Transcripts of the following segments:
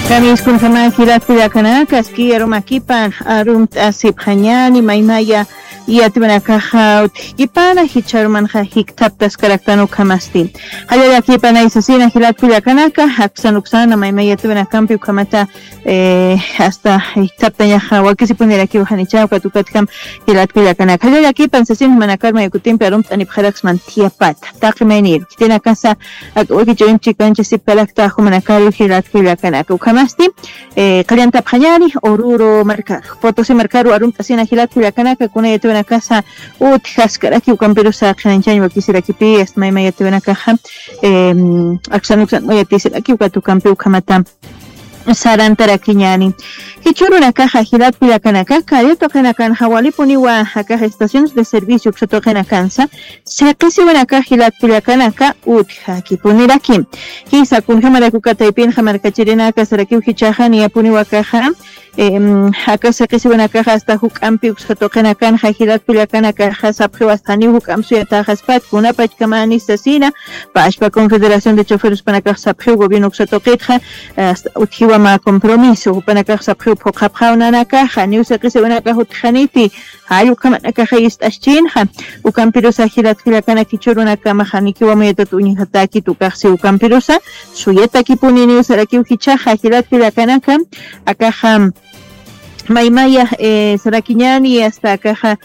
Kamis kun kama kilat pilakana kaski aromakipan arumt asip hanyani maimaya yatibana kaha kipana hicharuman hiktaptas karaktano kamasti haya kipana isasina kilat pilakana ka haksanuksana maimaya yatibana kampi kamata hasta hiktaptanya wakisi punera ki uhanicha katukatkam kilat pilakana haya kipan sasin manakar mayukutim perumt ani kharax mantiapat taqmenir kitena kasa waki joim chikanche sipalakta humanakar kilat pilakana Masti, Calianta Panyani, Oruro Marcar, Potosí Marcaro, Arum Tasina Gilat, Culiacanaca, con ella tuve una casa, Utjascaraki, Camperosa, Cananchaño, Kisirakipi, Esmaimaya tuve una caja, Axanuxan, Moyatisiraki, tu Campeu Kamata. Sarantara Kiñani. Hichuru una caja gilat Culiacanaca, Careto Canacan, Hawali Puniwa, caja estaciones de servicio que se tocan a cansa, se casi una caja gilat Culiacanaca, Utjaki, Puniraki. Hisa kun Hamara Cucataipin, Hamarcachirena, Casaraki, Hichahan y Apuniwa caja. Acá se recibe una caja hasta Hukampi, Uxatokenakan, Hajilat Culiacanaca, Hasaprio hasta New Hukam, Suyatajaspat, una Pachkamani, Sasina, Pachpa Confederación de Choferos Panacaj Saprio, Gobierno Uxatoquetja, Utjiwama Compromiso, Panacaj Saprio, Pocapjaunanaca, New se recibe una caja Utjaniti, Hayukamanaka Hayistachinja, Ukampirosa Hilat Culiacana, Kichuruna Kama, Hanikiwameta Unihataki, Tukaxi Ukampirosa, Suyetaki Punini, Saraki Ukichaja, Hilat Culiacanaca, Akaham. Maimaya Saraquiñani hasta caja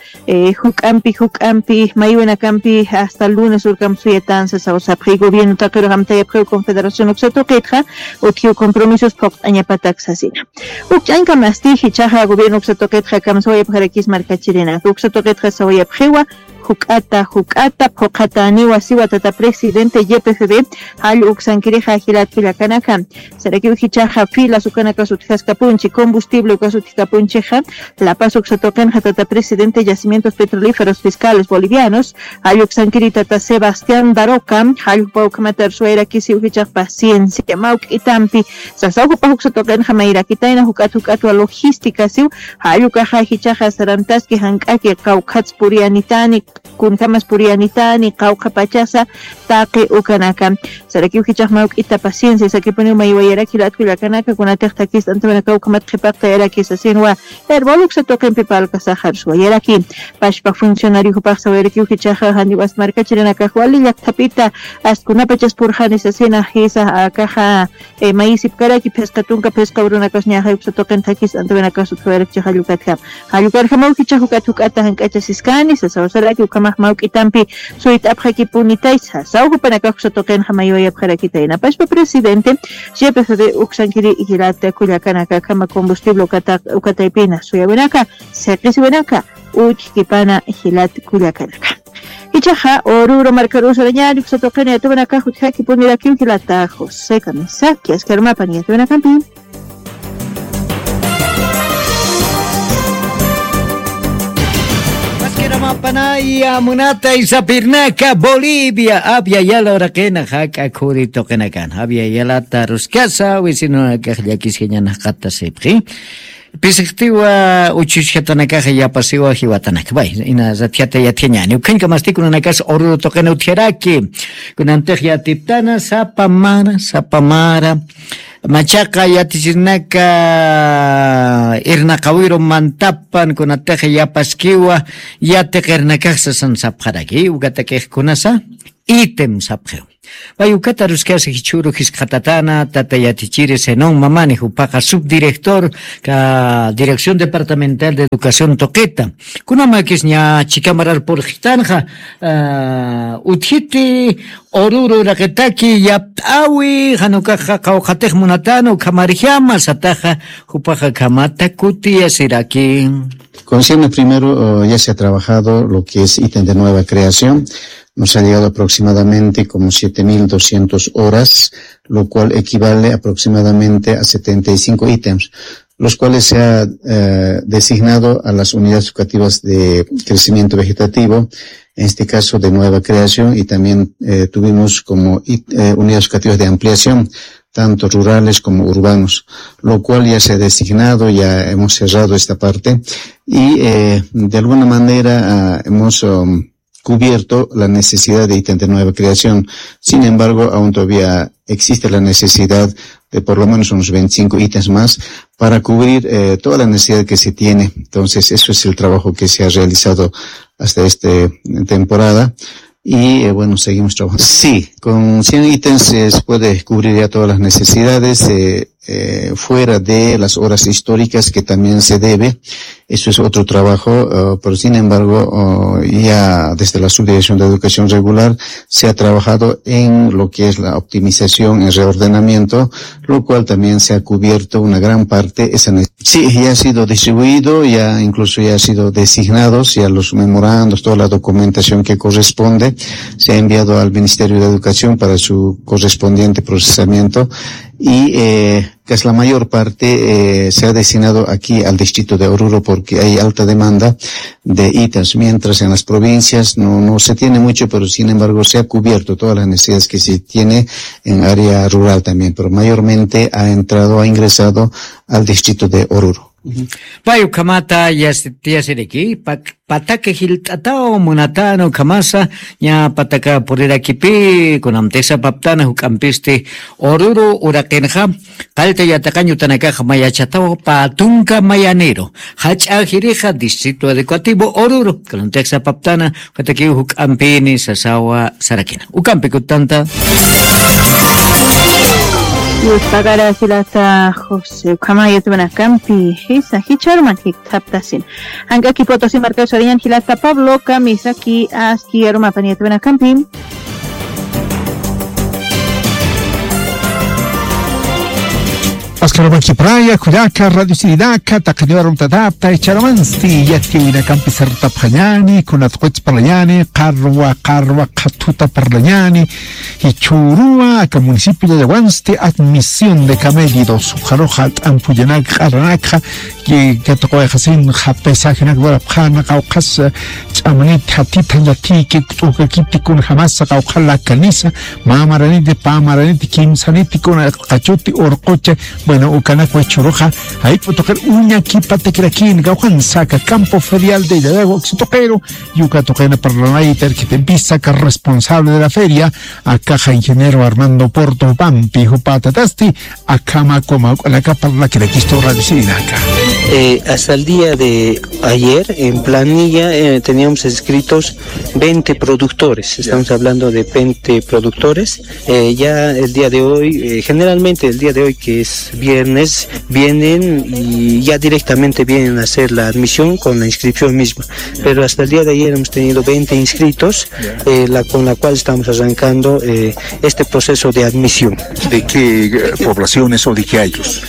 Hukampi Mayuena Campi hasta el lunes Urcam Suyetanza Sausapri Gobierno Taquero Hamtaya Preu Confederación Oxatoquetja Utio Compromisos Pop Añapataxasina Uchanka Masti Hichaja Gobierno Oxatoquetja Camsoya Parakis Marcachirena Oxatoquetja Saoya Prewa Hukata, Pokata, Niwasiwa, Tata Presidente, YPFB, Hal Uxankireja, Hilat Pilacanaca, Seraki Hichaja, Fila, Sucanaka, Sutjaskapunchi, Combustible, Ucasutjapuncheja, La Paz Uxatocanja, Tata Presidente, Yacimientos Petrolíferos Fiscales Bolivianos, Hal Uxankiri, Tata Sebastián Daroca, Hal Paucamater Suera, Kisi Uhichaj, Paciencia, Mauk Itampi, Sasau Uxatocanja, Maira, Kitaina, Hukatu, Logística, Siu, Hal Ucaja, Hichaja, Sarantaski, Hankaki, Kaukats Purianitani, kun kamas purianitani qauqa pachasa taqi ukanaka saraki ukichaqmauk ita paciencia sakipuni maywayaraki latkullakanaka kunataqtakis antamana qauqamat qhipaqta yaraki sasinwa herboluk satoqinpi palqasajar suwayaraki pashpa funcionario hupaqsa wayaraki ukichaqa handiwas markachiranaka wali llaktapita askunapachas purjani sasina hisa akaja maisip karaki pescatunka pescabrunaka ñaja uksatoqintakis antamana kasutwayaraki hallukatka hallukarjama ukichahukatukata hank'achasiskani sasawsaraki ukamaj mawk'itampi suyt'apqaki punitaysa sawqupanaqa uqsatoqen hamaywaya pqarakitayna pashpa presidente YPFB uqsankiri Hilata Culiacanaca kama combustible ukataypina suyawinaka seqisiwinaka uchkipana Hilat Culiacanaca Ichaja Oruro Marcaruso Reñari uqsatoqen yatuwanaka hutjaki puniraki Hilata José Camisaki askarmapan yatuwanakampi Panaya Munata Isapirnaca Bolivia Abya Yala Orakena Haka Kuri Tokenakan Abya Yala Taruskasa Wisino Kahyakis Kenyana Kata Sepri Perspectiva Uchuchatanaka Yapasiwa Hiwatanak Bay Ina Zatiata Yatianyani Ukenka Mastikunakas Oruro Tokena Utieraki Kunantehya Tiptana Sapamara Machaca yatichinaka irnaqawiro mantapan kunateja yapaskiwa yateqernakaqsa sansapqaraki uqataqiqkunasa item sapqeu Bayukata ruskasi hichuru hisqatatana tatayatichiri senon mamani hupaqa subdirector ka Dirección Departamental de Educación Toqueta kunamakis ña chikamarar por gitanja uthiti oruro raqetaki yaptawi hanukaqa qawqatej munatano kamarjama sataja hupaqa kamata kutiya siraki. Conociendo primero, ya se ha trabajado lo que es ítem de nueva creación. Nos ha llegado aproximadamente como 7.200 horas, lo cual equivale aproximadamente a 75 ítems, los cuales se ha designado a las unidades educativas de crecimiento vegetativo, en este caso de nueva creación, y también tuvimos como unidades educativas de ampliación, tanto rurales como urbanos, lo cual ya se ha designado, ya hemos cerrado esta parte, y de alguna manera hemos cubierto la necesidad de ítem de nueva creación. Sin embargo, aún todavía existe la necesidad de por lo menos unos 25 ítems más para cubrir toda la necesidad que se tiene. Entonces, eso es el trabajo que se ha realizado hasta esta temporada. Y bueno, seguimos trabajando. Sí, con 100 ítems se puede cubrir ya todas las necesidades, fuera de las horas históricas que también se debe. Eso es otro trabajo, pero sin embargo, ya desde la Subdirección de Educación Regular se ha trabajado en lo que es la optimización, el reordenamiento, lo cual también se ha cubierto una gran parte. Sí, ya ha sido distribuido, ya incluso ya ha sido designados, ya los memorandos, toda la documentación que corresponde, se ha enviado al Ministerio de Educación para su correspondiente procesamiento y casi la mayor parte se ha destinado aquí al distrito de Oruro porque hay alta demanda de ítems, mientras en las provincias no se tiene mucho, pero sin embargo se ha cubierto todas las necesidades que se tiene en área rural también, pero mayormente ha ingresado al distrito de Oruro. Payo kamata yasiriki patake hiltatao munatano kamasa nya pataka porirakipi kunamtesa paptana hukampiste Oruro urakenja kalta yatakanyo tanaka mayachatao patunka mayanero hachajirija distrito educativo Oruro kunamtesa paptana kataki hukampini sasawa sarakina ukampi kutanta Pagara silata José Kamaya tubana campi hisa hicharman hiktaptasin hanga kipotosi marca sorian hilata Pablo Kamisaki aski aroma pania tubana campi Askarabaki Praya, Kuyaka, Radio Sidaka, Takadiwarum Tadapta, Charamansti, Yatiwina Campi Serta Panyani, Kunatwitz Parlayani, Karwa, Katuta Parlayani, y Churua, que municipio de Yaguanste, admisión de Camelido, Sujarojat, Ampuyanak, Aranaka, que tocó de Hasin, Hapesajenak, Warapjana, Kaukas, Chamanit, Hatita, Yati, que Tukakiti kun Hamasa, Kaukala, Kanisa, Mamaraniti, Pamaraniti, Kim Saniti, con Kachuti, Orcoche, bueno, Ucanacua Churoja, ahí puede tocar uña kipate kirakin, Gaujan saca campo ferial de Yadago Oxitoquero, Yuca Tocena Parlanaiter, que te pisa que responsable de la feria, a caja ingeniero Armando Porto Pampi, Jupata Tasti, a cama como la capa la que le quisto Radio Sidinaca. Hasta el día de ayer, en planilla, teníamos inscritos 20 productores, estamos hablando de 20 productores, ya el día de hoy, generalmente el día de hoy que es viernes, vienen y ya directamente vienen a hacer la admisión con la inscripción misma, pero hasta el día de ayer hemos tenido 20 inscritos, con la cual estamos arrancando este proceso de admisión. ¿De qué poblaciones o de qué años?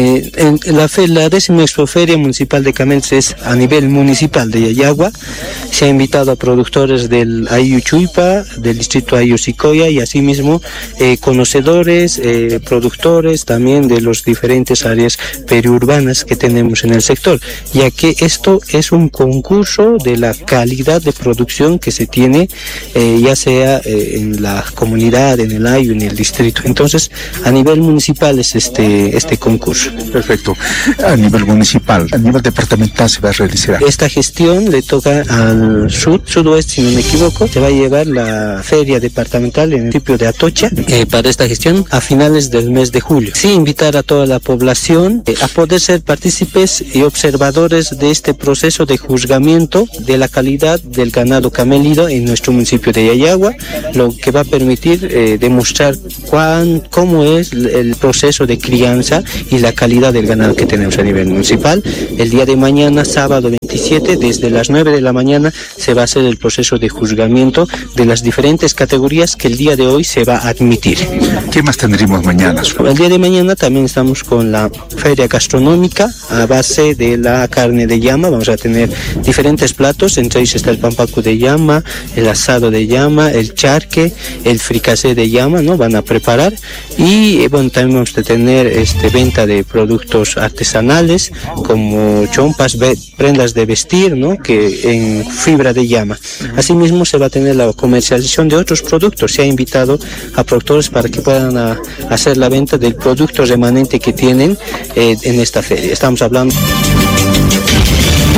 La 10ª Expoferia Municipal de Camells es a nivel municipal de Yayagua. Se ha invitado a productores del Ayu Chuipa, del distrito Ayu Sicoya y asimismo conocedores, productores también de las diferentes áreas periurbanas que tenemos en el sector, ya que esto es un concurso de la calidad de producción que se tiene, ya sea en la comunidad, en el Ayu, en el distrito. Entonces, a nivel municipal es este concurso. Perfecto. A nivel municipal, a nivel departamental se va a realizar. Esta gestión le toca al sudoeste, si no me equivoco. Se va a llevar la feria departamental en el municipio de Atocha para esta gestión a finales del mes de julio. Sí, invitar a toda la población a poder ser partícipes y observadores de este proceso de juzgamiento de la calidad del ganado camelido en nuestro municipio de Yayagua, lo que va a permitir demostrar cómo es el proceso de crianza y la calidad del ganado que tenemos a nivel municipal. El día de mañana, sábado 27, desde las 9 de la mañana se va a hacer el proceso de juzgamiento de las diferentes categorías que el día de hoy se va a admitir. ¿Qué más tendremos mañana? El día de mañana también estamos con la feria gastronómica a base de la carne de llama. Vamos a tener diferentes platos, entre ellos está el pampacu de llama, el asado de llama, el charque, el fricasé de llama, ¿no? Van a preparar y bueno, también vamos a tener venta de productos artesanales como chompas, prendas de vestir, ¿no? Que en fibra de llama. Asimismo se va a tener la comercialización de otros productos. Se ha invitado a productores para que puedan hacer la venta del producto remanente que tienen en esta feria. Estamos hablando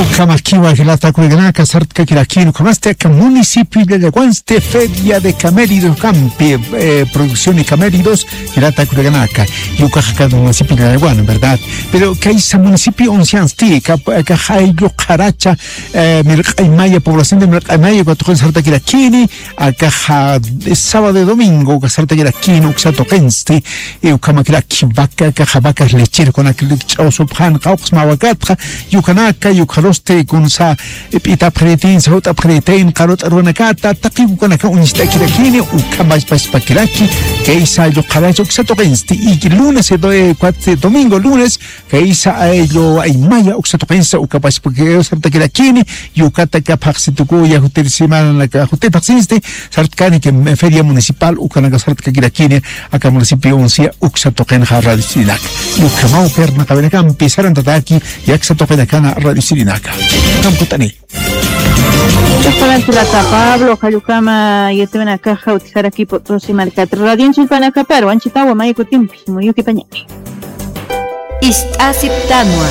Ukamakiwa Gilata Kuiganaka, Sartka Kirakino, Kamaste, municipio de Leguanste, Feria de Caméridos Campi, producción de caméridos, Gilata Kuiganaka, Yukaja municipio de Leguan, ¿verdad? Pero que hay ese municipio Onsiansti, Kajay, Yukaracha, Mirkaimaya, población de Mirkaimaya, Cotojen Sarta Kirakini, Akaja, sábado y domingo, Sarta Kirakino, Uxatokensti, Ukamakiraki, Vaca, Kajabacas Lechir, con aquel chao subhan, Kauks Mawakatra, Yukanaka, Yukaroste, Gunsa, Pita Pretin, Sauta Pretin, Karot Arunakata, Taki Ukanaka, Unista Kirakini, Ukamas Paspakiraki, que isa Yukaracho, Uxatokensti, y lunes, domingo, lunes, que isa Aymaya, Uxatokensa, Ukapas Pakiraki, Sarta Kirakini, Yukata Kapaxituku, Yahutir Simana, Yahutir Paxinste, Sartkani, que feria municipal, Ukanaka Sartka Kirakini, acá municipio Uncia, Uxatokenja Radicinak, Yukamau Perna Kabenakam, Pisaran Tataki, Yaxatokenakana Radicinak. Kamputani. Chocolate Pablo, Hayukama, y este una caja, utilizar aquí por próxima Radio en Chilpanaca, pero Anchitawa, Mayuko Timpi, Muyuki Pañaki. Istasiptanwa.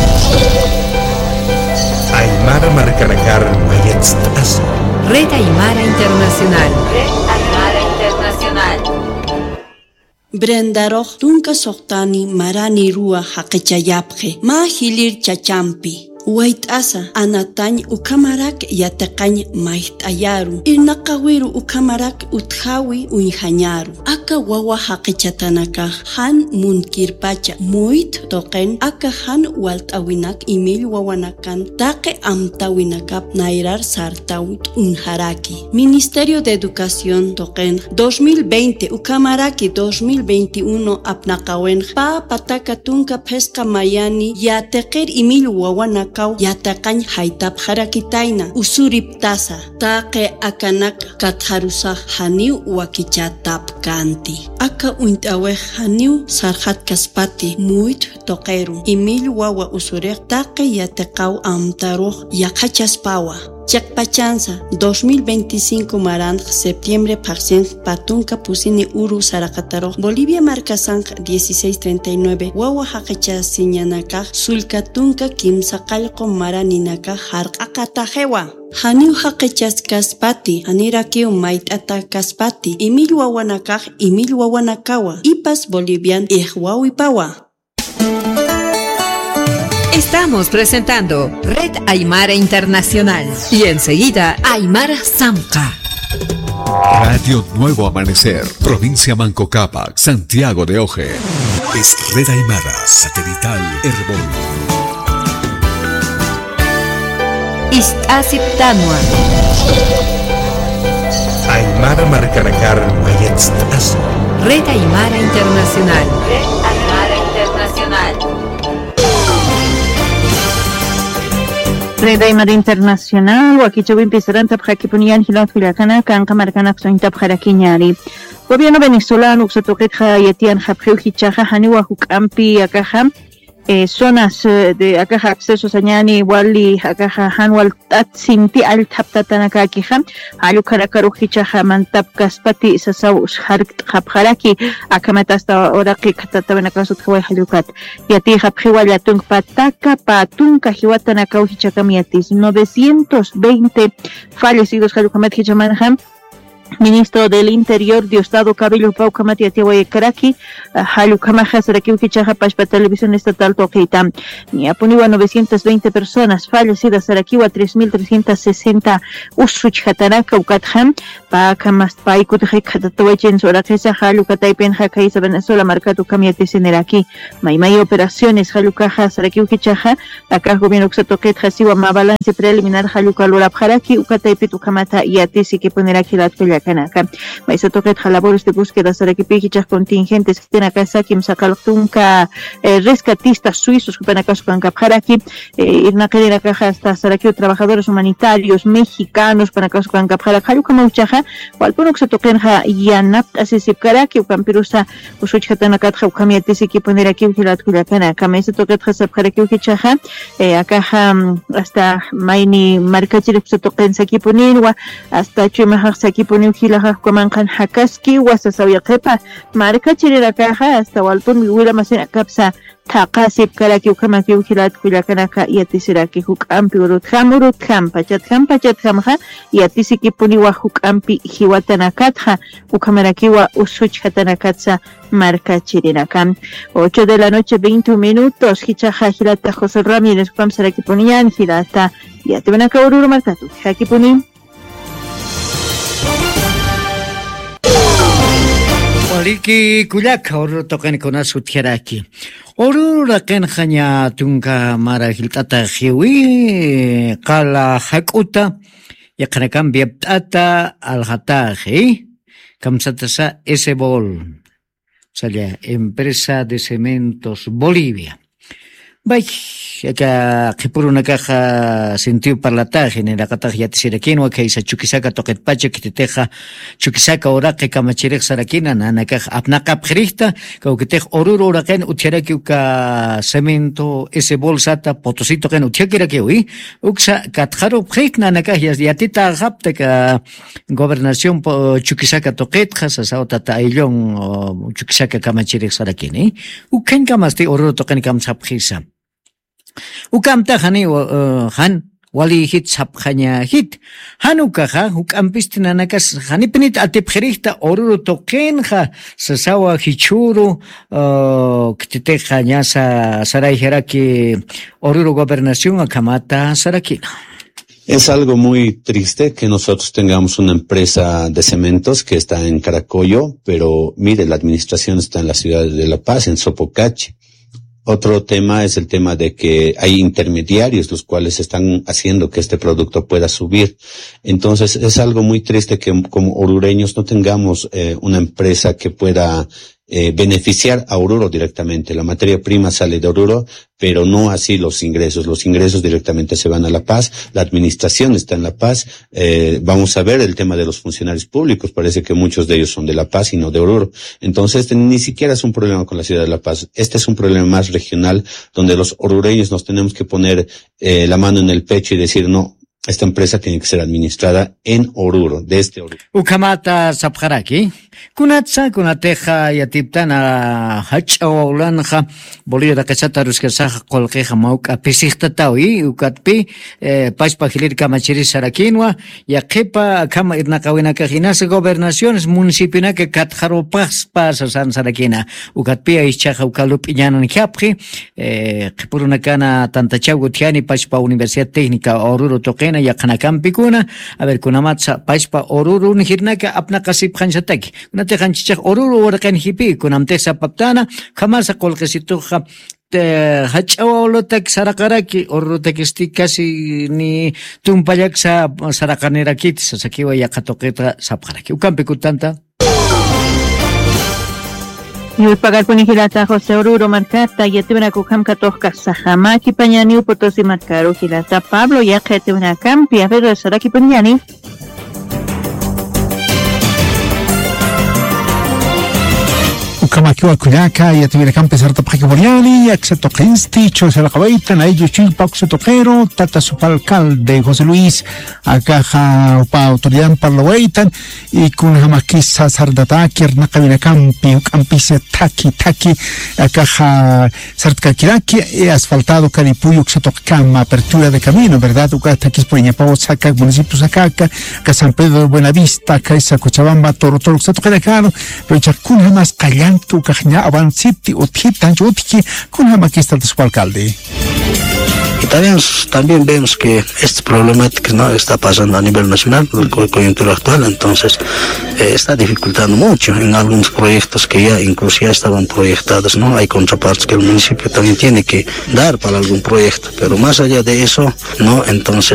Aymara Maracanacar, Mayetstas. Red Aymara Internacional. Red Aymara Internacional. Brendaroj tunka sohtani marani rua haqechayapje. Ma hilir chachampi. Wait asa anatañ ukamarak yataqañ maihtayaru irnaqawiru ukamarak uthawi unhañaru aka wawa haqichatanaka han munkirpacha muit toqen aka han waltawinak imil wawanakan taqe amtawinakap nairar sartawit unharaki Ministerio de Educación toqen 2020 ukamaraki 2021 apnaqawen pa pataka tunka pesca mayani yateqir imil wawanak Yataqañ haytap harakitaina usurip tasa taqe akanak katharusa haniu wakichatap kanti aka uintawe haniu sarhat kaspati muit toqeru imil wawa usurek taqe yataqaw amtaruj yaqachaspawa Chakpachansa 2025 Marang septiembre Paxen Patunca Pusini Uru Saracataro Bolivia Marcasan 1639 Wawa Hakecha Siñanaka Sulcatunca Kimsacalco Maraninaka Harkakatajewa Haniu Hakechas Kaspati Anirakiu Mait Ata Kaspati Emil Wawanaka Emil Wawanakawa Ipas Bolivian Ehwawipawa. Estamos presentando Red Aymara Internacional y enseguida Aymara Samca. Radio Nuevo Amanecer, provincia Manco Cápac, Santiago de Oje. Es Red Aymara Satelital Herbol. Istasiptanwa. Aymara Maracanacar Mayetstas. Red Aymara Internacional. Red Aymara Internacional. Red Aymara Internacional, Wakichobin Pisaran Tapjakipunian Hilat Filakana, Kanka Marcanac Tapjarakiñari. Gobierno venezolano, Uxatoqueja, Yetian Japjuji Chaja, Haniwa Hukampi, Akaja, zonas de Akaja acceso Sañani, Wali, Akaja, Hanwal Tatsinti, Al Taptatanaka Kija, Alukarakaruji Chaja, Mantap Kaspati, Sasau, Hark Japjaraki, Akamatasta Oraki, Katatabanakasut Hawaii Halukat, Yati Japjiwa Yatung Pataka, Patunka, Hiwatanaka Ujichakamiatis, 920 fallecidos Halukamat Hichamanham. Ministro del Interior, Diosdado Cabello Paucamati Atiahuay Karaki, Halukamaja Sarakiuki Chaja Pashpa Televisión Estatal Toqueitam. Niapuniwa 920 personas fallecidas, Sarakiwa 3.360 Usuch Hataraka Ukatham, Pakamas Paikut Hekatawchen Sorakesa, Halukataipen Hakaisa Venezuela, Marcatu Kamiati Seneraki, Maimay Operaciones, Halukaja Sarakiuki Chaja, acá Gobierno Xatoquet Hasiwa Mabalance Preliminar Halukalura Haraki, Ukataipitu Kamata y Atisi que poner aquí la Kanaka. Maisa toquet labores de búsqueda sarakipichas contingentes que tienen acá Sakim Sakaltunka rescatistas suizos que acá Sucancapjaraki Irnaquera caja hasta Sarakio trabajadores humanitarios mexicanos para acá Sucancapjaraki Halukamauchaja Walponok se toquenja Yanap Asisipkaraki Ukampirusa Usuchhatanakatja Ukamiatisi que poner aquí Ukilat Kanaka Maisa toquet Hasapjaraki Ukichaja acá hasta Maini Marcachirip se toquen Sakipuninwa hasta Chimahak Sakipuni Hilaja Kuamankan Hakaski, Wasasawiakepa, Marca Chirakaja, hasta Walpun, Willa Masina Capsa, taqasip karaki ukamaki ujilat kuyakanaka yatisiraki hukampi urutjam pachatjamja yatisiki puniwa hukampi hiwatanakatja ukamarakiwa usuchjatanakatsa marca chirinakan. 8 de la noche 20 minutos hichaja hilata José Ramírez pamsaraki punian hilata yatibanaka ururu marcatu hakipuni. Waliki kuyaka oruro toqani kunasu tjeraki. Oruro raqen khanya tunka mara hiltata khiwi qala hakuta yaqnakan biabtata alhataji kamsatasa ese bol. Salya Empresa de Cementos Bolivia. Bay, acá qipuruna caja sentido parlataje en la cataja yatisiraquino que isa chukisaka toquet pache que te teja chukisaka oraqe kamachirek sarakina nana caja apnaqap hrihta que tej oruro oraqen utiaraki uka cemento ese bolsata potosito qen utiakiraki ui uksa katjaro phik nana caja yatita hapta ka gobernación chukisaka toquet khasa ta aylon chukisaka kamachirek sarakini uken kamaste oruro toqen kamsapkhisa ukamta hani han wali hit sapkhanya hit hanukaha ukampistinanakas hanipnit atipkhirihta oruro tokenja sasawa hichuru ktiteja nyasa saray heraki oruro gobernación akamata sarakina. Es algo muy triste que nosotros tengamos una empresa de cementos que está en Caracollo, pero mire, la administración está en la ciudad de La Paz, en Sopocachi. Otro tema es el tema de que hay intermediarios los cuales están haciendo que este producto pueda subir. Entonces es algo muy triste que como orureños no tengamos una empresa que pueda beneficiar a Oruro directamente. La materia prima sale de Oruro, pero no así los ingresos. Los ingresos directamente se van a La Paz. La administración está en La Paz. Vamos a ver el tema de los funcionarios públicos. Parece que muchos de ellos son de La Paz y no de Oruro. Entonces, ni siquiera es un problema con la ciudad de La Paz. Este es un problema más regional, donde los orureños nos tenemos que poner la mano en el pecho y decir, no, esta empresa tiene que ser administrada en Oruro, desde Oruro. Ukamata sapjaraki, kunatsa, kunateja yatiptana hachawlanja, Bolivia kachata ruskesaja kolkeja mauka pisihtatau ukatpi, paspa hilir kamachiri sarakinwa, yakepa kama irnakawina kajinas gobernaciones municipina que katjaro pasas san sarakina, ukatpi aichaja ukalup iñanan japji, kipurunakana tantachagutiani paspa Universidad Técnica Oruro toquen yaqanakanpikuna a ver kunamatsa paispa oruro nihirnaka apnaqasip khanshataki kunate khanchichaq oruro warqan hipi kunamtesa paptana khamasa qolqesituqa hachawolotak sarakaraki orrotakesti casi ni tumpayaksa sarakanerakit sasakiwa yaqatoqeta sapqaraki ukampikutanta Y pagar con Hilata José Oruro Marcata, y te van a coger catojca Sajamaki Pañani, Potosi Marcaro, Hilata Pablo, ya que te van a campi, a ver, Saraki Pañani. Ukamakiwa Kuyaka, ya tuviera que empezar a tapar Boriani, excepto Cristi, Chose la Cabaita, Naillo Chilpa, Oxetoquero, Tata Supalcalde, José Luis, Acaja, Upa, Autoridad Parloeitan, y con Jamaquisa Sardataki, Ernacabina Campi, Campise Taki, Acaja Sartkakiraki, asfaltado Caripuyo, Oxetocama, apertura de camino, ¿verdad? Ucataquis Poñapao, Saca, municipio Sacaca, San Pedro de Buenavista, Caisa, Cochabamba, Toro, Oxetocaro, pero Chacuna más Callan. Tu cajña avanciti o titan yotki con la maquista de su alcalde. Y también vemos que esta problemática no está pasando a nivel nacional, la coyuntura actual, entonces está dificultando mucho en algunos proyectos que ya incluso ya estaban proyectados, ¿no? Hay contrapartes que el municipio también tiene que dar para algún proyecto, pero más allá de eso, ¿no? Entonces